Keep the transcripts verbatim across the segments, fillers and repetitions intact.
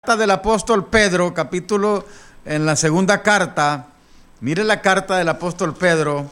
Carta del apóstol Pedro, capítulo en la segunda carta. Mire la carta del apóstol Pedro,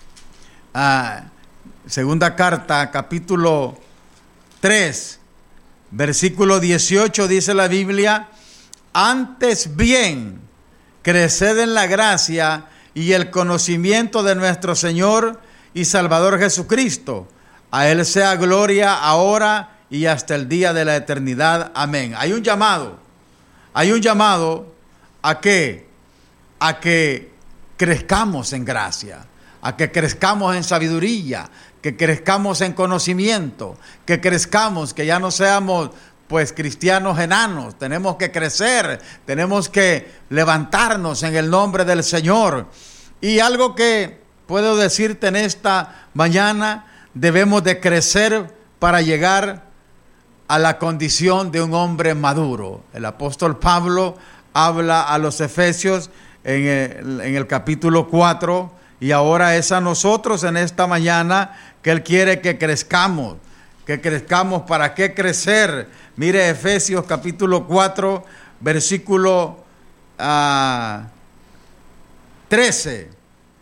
ah, segunda carta, capítulo tres, versículo dieciocho, dice la Biblia: antes bien, creced en la gracia y el conocimiento de nuestro Señor y Salvador Jesucristo. A Él sea gloria ahora y hasta el día de la eternidad. Amén. Hay un llamado. Hay un llamado a que, a que crezcamos en gracia, a que crezcamos en sabiduría, que crezcamos en conocimiento, que crezcamos, que ya no seamos pues cristianos enanos. Tenemos que crecer, tenemos que levantarnos en el nombre del Señor. Y algo que puedo decirte en esta mañana: debemos de crecer para llegar a la condición de un hombre maduro. El apóstol Pablo habla a los Efesios en el, en el capítulo cuatro, y ahora es a nosotros en esta mañana que Él quiere que crezcamos, que crezcamos. ¿Para qué crecer? Mire Efesios capítulo cuatro, versículo uh, trece.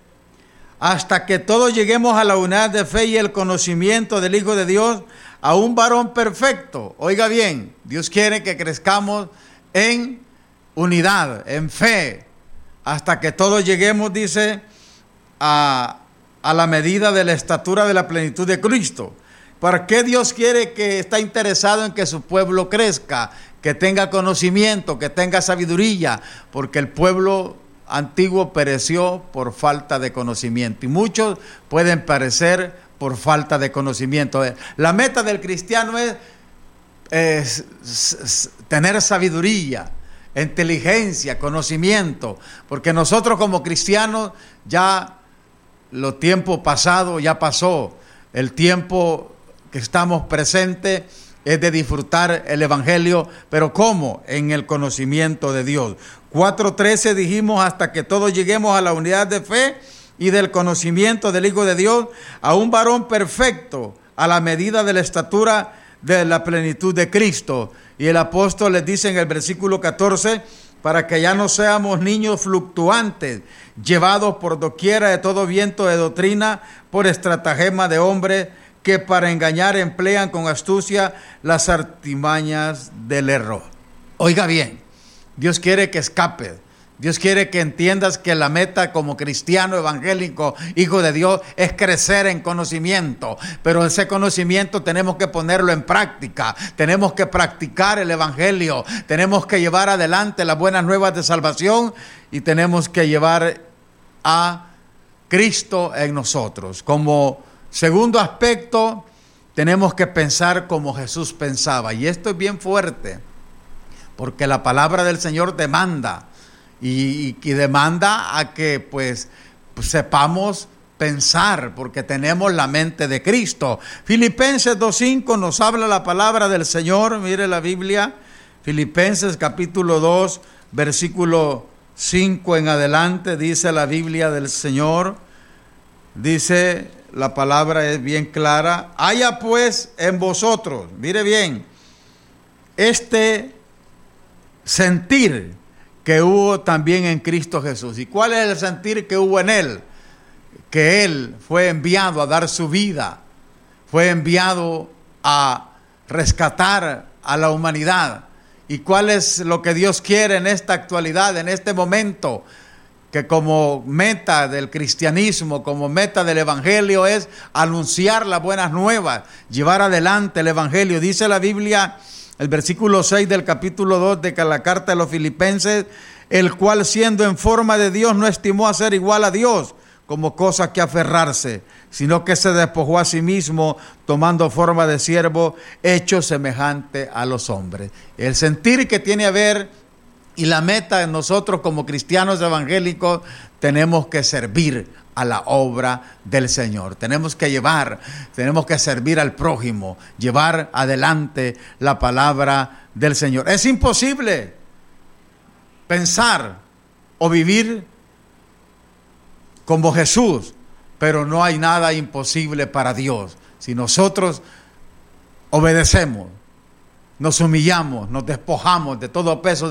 Hasta que todos lleguemos a la unidad de fe y el conocimiento del Hijo de Dios, a un varón perfecto. Oiga bien, Dios quiere que crezcamos en unidad, en fe, hasta que todos lleguemos, dice, a, a la medida de la estatura de la plenitud de Cristo. ¿Para qué Dios quiere que está interesado en que su pueblo crezca, que tenga conocimiento, que tenga sabiduría? Porque el pueblo antiguo pereció por falta de conocimiento, y muchos pueden perecer por falta de conocimiento. La meta del cristiano es, es, es tener sabiduría, inteligencia, conocimiento, porque nosotros como cristianos ya lo tiempo pasado ya pasó. El tiempo que estamos presentes es de disfrutar el evangelio, pero ¿cómo? En el conocimiento de Dios. cuatro trece dijimos: hasta que todos lleguemos a la unidad de fe y del conocimiento del Hijo de Dios, a un varón perfecto, a la medida de la estatura de la plenitud de Cristo. Y el apóstol les dice en el versículo catorce: para que ya no seamos niños fluctuantes, llevados por doquiera de todo viento de doctrina, por estratagema de hombres que para engañar emplean con astucia las artimañas del error. Oiga bien, Dios quiere que escapes. Dios quiere que entiendas que la meta como cristiano evangélico, hijo de Dios, es crecer en conocimiento. Pero ese conocimiento tenemos que ponerlo en práctica. Tenemos que practicar el evangelio. Tenemos que llevar adelante las buenas nuevas de salvación, y tenemos que llevar a Cristo en nosotros. Como segundo aspecto, tenemos que pensar como Jesús pensaba. Y esto es bien fuerte, porque la palabra del Señor demanda. Y, y demanda a que pues, pues sepamos pensar, porque tenemos la mente de Cristo. Filipenses dos cinco nos habla la palabra del Señor. Mire la Biblia, Filipenses capítulo dos, versículo cinco en adelante, dice la Biblia del Señor. Dice, la palabra es bien clara: haya pues en vosotros, mire bien, este sentir que hubo también en Cristo Jesús. ¿Y cuál es el sentir que hubo en Él? Que Él fue enviado a dar su vida, fue enviado a rescatar a la humanidad. ¿Y cuál es lo que Dios quiere en esta actualidad, en este momento? Que como meta del cristianismo, como meta del evangelio, es anunciar las buenas nuevas, llevar adelante el evangelio. Dice la Biblia, el versículo seis del capítulo dos de la carta de los Filipenses: el cual, siendo en forma de Dios, no estimó a ser igual a Dios como cosa que aferrarse, sino que se despojó a sí mismo, tomando forma de siervo, hecho semejante a los hombres. El sentir que tiene a ver y la meta de nosotros como cristianos evangélicos: tenemos que servir a la obra del Señor. Tenemos que llevar, tenemos que servir al prójimo, llevar adelante la palabra del Señor. Es imposible pensar o vivir como Jesús, pero no hay nada imposible para Dios. Si nosotros obedecemos, nos humillamos, nos despojamos de todo peso